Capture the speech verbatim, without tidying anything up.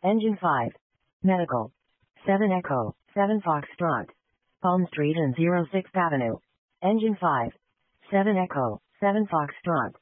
Engine five. Medical. seven Echo, seven Foxtrot. Palm Street and oh sixth Avenue. Engine five. seven Echo, seven Foxtrot.